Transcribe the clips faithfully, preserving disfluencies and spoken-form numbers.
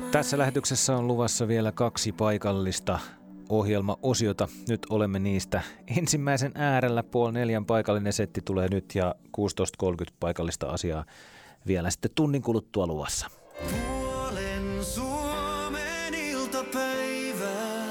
Tässä lähetyksessä on luvassa vielä kaksi paikallista ohjelmaosiota. Nyt olemme niistä ensimmäisen äärellä. Puoli neljän paikallinen setti tulee nyt ja kuusitoista kolmekymmentä paikallista asiaa vielä sitten tunnin kuluttua luvassa. Puolen Suomen iltapäivää.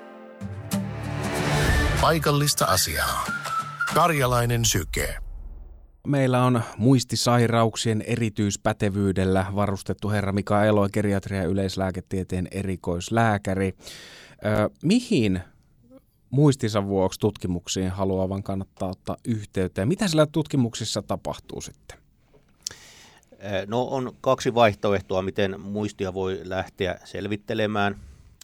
Paikallista asiaa. Karjalainen syke. Meillä on muistisairauksien erityispätevyydellä varustettu herra Mika Elo, geriatria- ja yleislääketieteen erikoislääkäri. Ö, mihin muistinsa vuoksi tutkimuksiin haluavan kannattaa ottaa yhteyttä ja mitä siellä tutkimuksissa tapahtuu sitten? No on kaksi vaihtoehtoa, miten muistia voi lähteä selvittelemään.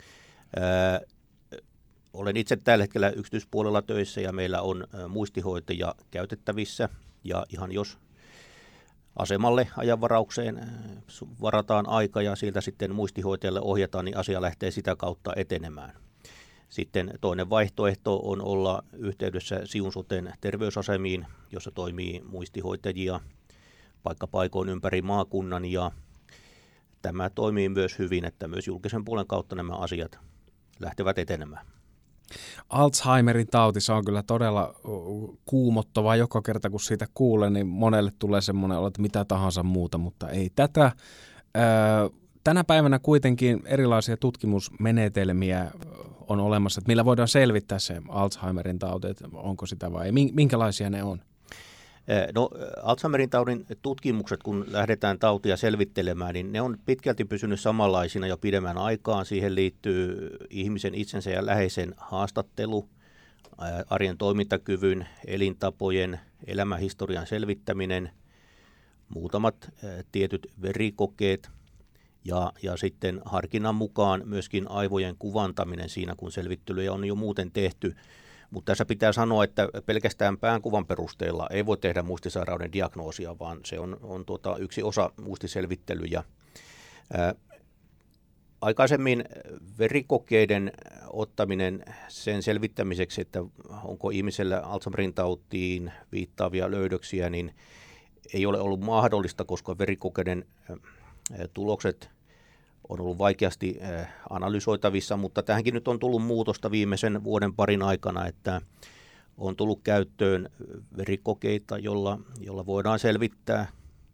Ö, olen itse tällä hetkellä yksityispuolella töissä ja meillä on muistihoitaja käytettävissä. Ja ihan jos asemalle ajanvaraukseen varataan aika ja sieltä sitten muistihoitajalle ohjataan, niin asia lähtee sitä kautta etenemään. Sitten toinen vaihtoehto on olla yhteydessä Siun soten terveysasemiin, jossa toimii muistihoitajia paikkapaikoin ympäri maakunnan. Ja tämä toimii myös hyvin, että myös julkisen puolen kautta nämä asiat lähtevät etenemään. Alzheimerin tauti, se on kyllä todella kuumottavaa joka kerta, kun siitä kuulee, niin monelle tulee semmoinen olo, että mitä tahansa muuta, mutta ei tätä. Tänä päivänä kuitenkin erilaisia tutkimusmenetelmiä on olemassa, että millä voidaan selvittää se Alzheimerin tauti, että onko sitä vai ei, minkälaisia ne on? No, Alzheimerin taudin tutkimukset, kun lähdetään tautia selvittelemään, niin ne on pitkälti pysynyt samanlaisina jo pidemmän aikaan. Siihen liittyy ihmisen itsensä ja läheisen haastattelu, arjen toimintakyvyn, elintapojen, elämänhistorian selvittäminen, muutamat tietyt verikokeet ja, ja sitten harkinnan mukaan myöskin aivojen kuvantaminen siinä, kun selvittelyjä on jo muuten tehty. Mutta tässä pitää sanoa, että pelkästään päänkuvan perusteella ei voi tehdä muistisairauden diagnoosia, vaan se on, on tuota yksi osa muistiselvittelyjä. Ää, aikaisemmin verikokeiden ottaminen sen selvittämiseksi, että onko ihmisellä Alzheimerin tautiin viittaavia löydöksiä, niin ei ole ollut mahdollista, koska verikokeiden ää, tulokset on ollut vaikeasti analysoitavissa, mutta tähänkin nyt on tullut muutosta viimeisen vuoden parin aikana, että on tullut käyttöön verikokeita, jolla, jolla voidaan selvittää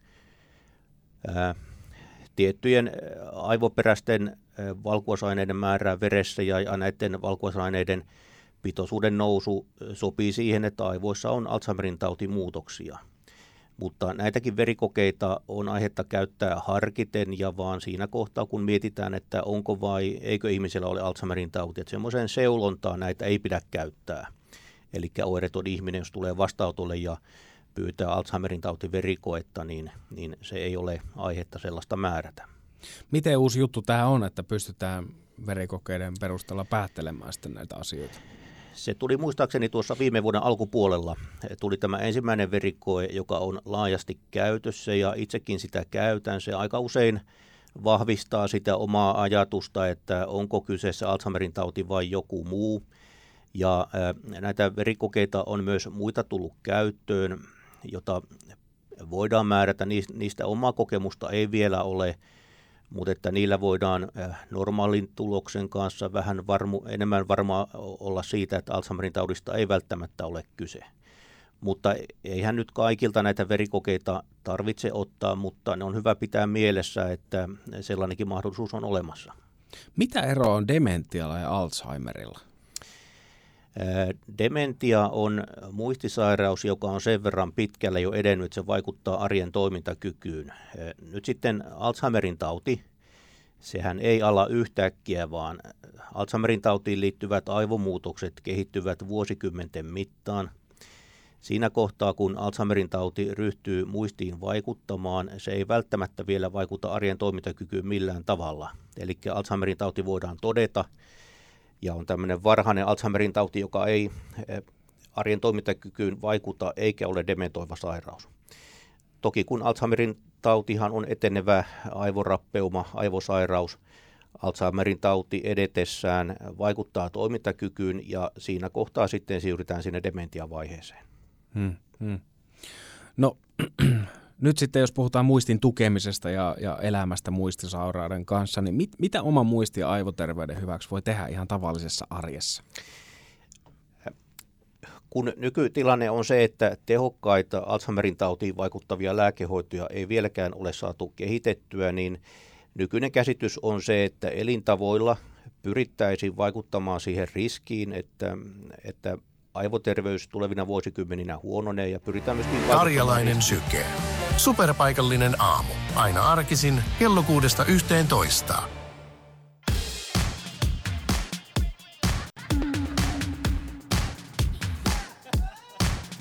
ää, tiettyjen aivoperäisten valkuaisaineiden määrää veressä ja näiden valkuaisaineiden pitoisuuden nousu sopii siihen, että aivoissa on Alzheimerin tautimuutoksia. Mutta näitäkin verikokeita on aihetta käyttää harkiten ja vaan siinä kohtaa, kun mietitään, että onko vai eikö ihmisellä ole Alzheimerin tauti. Että semmoiseen seulontaan näitä ei pidä käyttää. Eli oireeton ihminen, jos tulee vastaanotolle ja pyytää Alzheimerin tautiverikoetta, niin, niin se ei ole aihetta sellaista määrätä. Miten uusi juttu tämä on, että pystytään verikokeiden perusteella päättelemään sitten näitä asioita? Se tuli muistaakseni tuossa viime vuoden alkupuolella. Tuli tämä ensimmäinen verikoe, joka on laajasti käytössä ja itsekin sitä käytän. Se aika usein vahvistaa sitä omaa ajatusta, että onko kyseessä Alzheimerin tauti vai joku muu. Ja näitä verikokeita on myös muita tullut käyttöön, jota voidaan määrätä. Niistä omaa kokemusta ei vielä ole, mutta että niillä voidaan normaalin tuloksen kanssa vähän varmu, enemmän varmaa olla siitä, että Alzheimerin taudista ei välttämättä ole kyse. Mutta eihän nyt kaikilta näitä verikokeita tarvitse ottaa, mutta ne on hyvä pitää mielessä, että sellainenkin mahdollisuus on olemassa. Mitä eroa on dementialla ja Alzheimerilla? Dementia on muistisairaus, joka on sen verran pitkälle jo edennyt, että se vaikuttaa arjen toimintakykyyn. Nyt sitten Alzheimerin tauti, sehän ei ala yhtäkkiä, vaan Alzheimerin tautiin liittyvät aivomuutokset kehittyvät vuosikymmenten mittaan. Siinä kohtaa, kun Alzheimerin tauti ryhtyy muistiin vaikuttamaan, se ei välttämättä vielä vaikuta arjen toimintakykyyn millään tavalla. Eli Alzheimerin tauti voidaan todeta, ja on tämmöinen varhainen Alzheimerin tauti, joka ei arjen toimintakykyyn vaikuta eikä ole dementoiva sairaus. Toki kun Alzheimerin tautihan on etenevä aivorappeuma, aivosairaus, Alzheimerin tauti edetessään vaikuttaa toimintakykyyn ja siinä kohtaa sitten siirrytään sinne dementiavaiheeseen. Hmm, hmm. No Nyt sitten jos puhutaan muistin tukemisesta ja, ja elämästä muistisairauden kanssa, niin mit, mitä oma muisti ja aivoterveyden hyväksi voi tehdä ihan tavallisessa arjessa? Kun nykytilanne on se, että tehokkaita Alzheimerin tautiin vaikuttavia lääkehoitoja ei vieläkään ole saatu kehitettyä, niin nykyinen käsitys on se, että elintavoilla pyrittäisiin vaikuttamaan siihen riskiin, että, että aivoterveys tulevina vuosikymmeninä huononee ja pyritään myöskin Karjalainen syke. Superpaikallinen aamu. Aina arkisin kello kuudesta yhteentoista.